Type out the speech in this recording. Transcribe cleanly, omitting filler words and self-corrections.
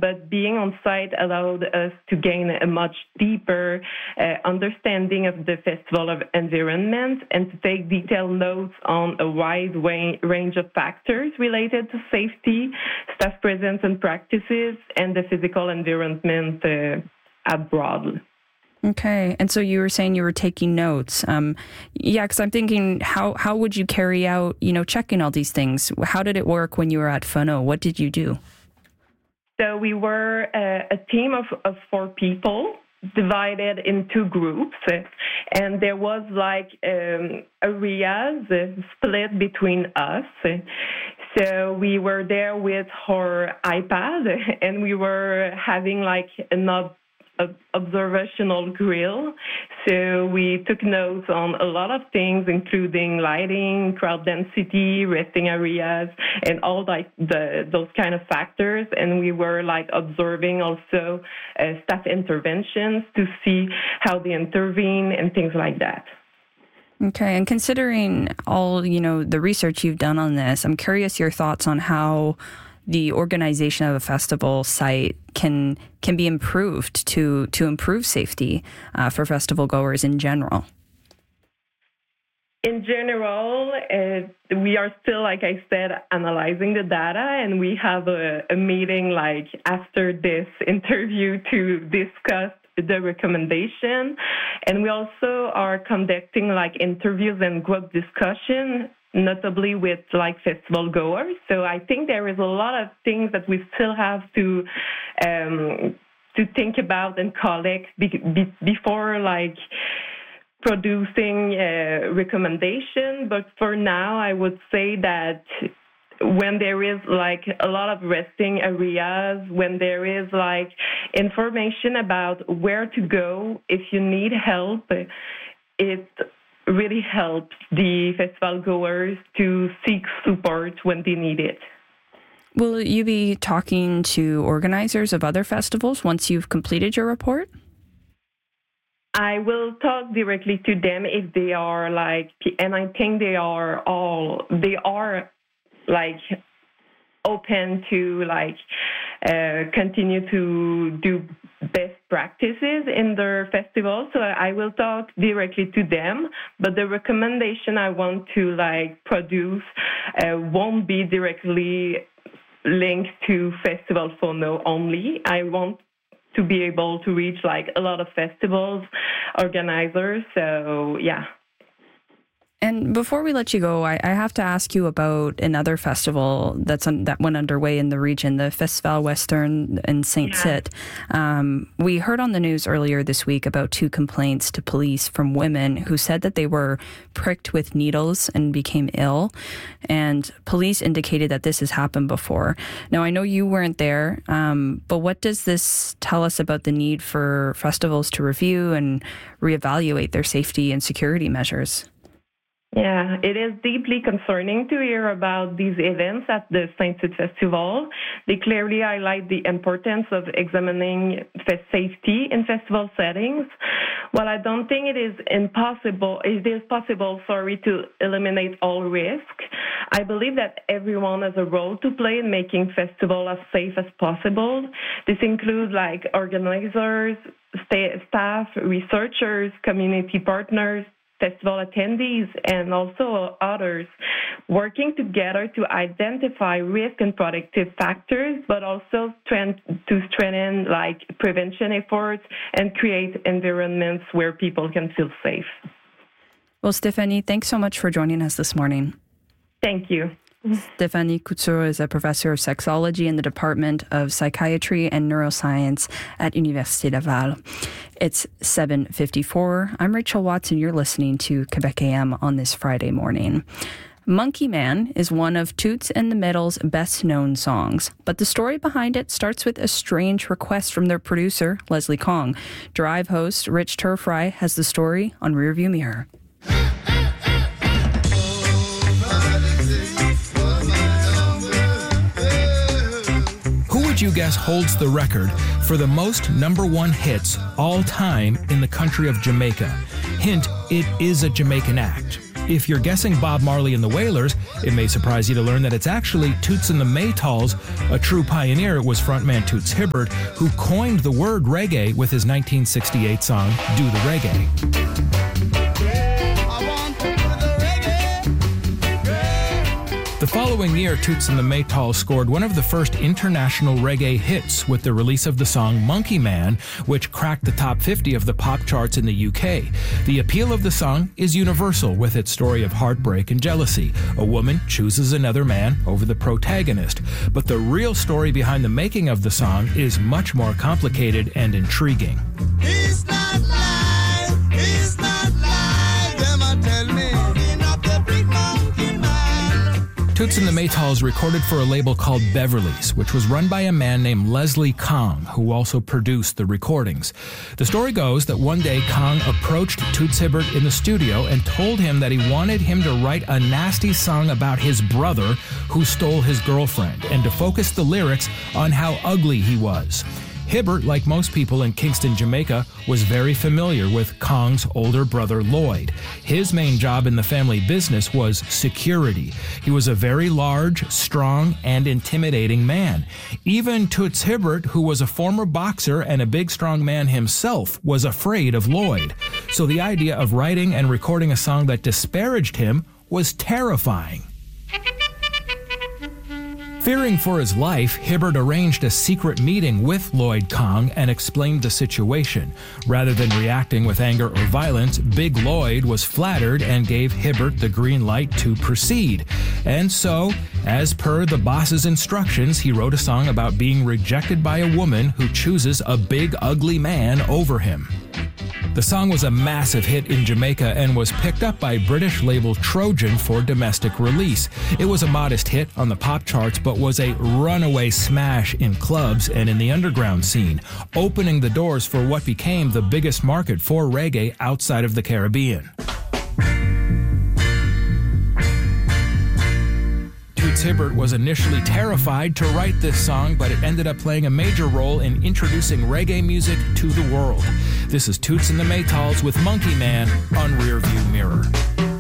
but being on site allowed us to gain a much deeper understanding of the festival of environment and to take detailed notes on a wide range of factors related to safety, staff presence and practices, and the physical environment abroad. Okay. And so you were saying you were taking notes. Because I'm thinking, how would you carry out, checking all these things? How did it work when you were at FONO? What did you do? So we were a team of 4 people divided in 2 groups. And there was areas split between us. So we were there with our iPad and we were having an observational grill. So we took notes on a lot of things, including lighting, crowd density, resting areas, and all those kind of factors. And we were observing also staff interventions to see how they intervene and things like that. Okay, and considering all, the research you've done on this, I'm curious your thoughts on how the organization of a festival site can be improved to improve safety for festival goers in general. In general, we are still, like I said, analyzing the data, and we have a meeting after this interview to discuss the recommendation. And we also are conducting interviews and group discussion, notably with festival goers. So I think there is a lot of things that we still have to think about and collect before producing a recommendation. But for now, I would say that when there is a lot of resting areas, when there is information about where to go if you need help, it really helps the festival goers to seek support when they need it. Will you be talking to organizers of other festivals once you've completed your report? I will talk directly to them if they are and I think they are open to continue to do best practices in their festival. So I will talk directly to them, but the recommendation I want to produce won't be directly linked to Festival FONO only. I want to be able to reach a lot of festivals, organizers. So yeah. And before we let you go, I have to ask you about another festival that went underway in the region, the Festival Western in Saint-Tite. We heard on the news earlier this week about 2 complaints to police from women who said that they were pricked with needles and became ill. And police indicated that this has happened before. Now, I know you weren't there, but what does this tell us about the need for festivals to review and reevaluate their safety and security measures? Yeah, it is deeply concerning to hear about these events at the Saint-Tite Festival. They clearly highlight the importance of examining safety in festival settings. While I don't think it is possible to eliminate all risk, I believe that everyone has a role to play in making festivals as safe as possible. This includes organizers, staff, researchers, community partners, festival attendees, and also others, working together to identify risk and protective factors, but also to strengthen prevention efforts and create environments where people can feel safe. Well, Stéphanie, thanks so much for joining us this morning. Thank you. Stéphanie Couture is a professor of sexology in the Department of Psychiatry and Neuroscience at Université Laval. It's 7:54. I'm Rachel Watson. You're listening to Quebec AM on this Friday morning. Monkey Man is one of Toots and the Metal's best-known songs, but the story behind it starts with a strange request from their producer, Leslie Kong. Drive host Rich Turfry has the story on Rearview Mirror. Who would you guess holds the record for the most number 1 hits all time in the country of Jamaica? Hint, it is a Jamaican act. If you're guessing Bob Marley and the Wailers, it may surprise you to learn that it's actually Toots and the Maytals. A true pioneer was frontman Toots Hibbert, who coined the word reggae with his 1968 song, Do the Reggae. The following year, Toots and the Maytals scored one of the first international reggae hits with the release of the song Monkey Man, which cracked the top 50 of the pop charts in the UK. The appeal of the song is universal, with its story of heartbreak and jealousy. A woman chooses another man over the protagonist. But the real story behind the making of the song is much more complicated and intriguing. It's not life, it's not life, them a tell me. Toots and the Maytals recorded for a label called Beverly's, which was run by a man named Leslie Kong, who also produced the recordings. The story goes that one day Kong approached Toots Hibbert in the studio and told him that he wanted him to write a nasty song about his brother who stole his girlfriend, and to focus the lyrics on how ugly he was. Hibbert, like most people in Kingston, Jamaica, was very familiar with Kong's older brother Lloyd. His main job in the family business was security. He was a very large, strong, and intimidating man. Even Toots Hibbert, who was a former boxer and a big, strong man himself, was afraid of Lloyd. So the idea of writing and recording a song that disparaged him was terrifying. Fearing for his life, Hibbert arranged a secret meeting with Lloyd Kong and explained the situation. Rather than reacting with anger or violence, Big Lloyd was flattered and gave Hibbert the green light to proceed. And so, as per the boss's instructions, he wrote a song about being rejected by a woman who chooses a big, ugly man over him. The song was a massive hit in Jamaica and was picked up by British label Trojan for domestic release. It was a modest hit on the pop charts, but was a runaway smash in clubs and in the underground scene, opening the doors for what became the biggest market for reggae outside of the Caribbean. Toots Hibbert was initially terrified to write this song, but it ended up playing a major role in introducing reggae music to the world. This is Toots and the Maytals with Monkey Man on Rearview Mirror.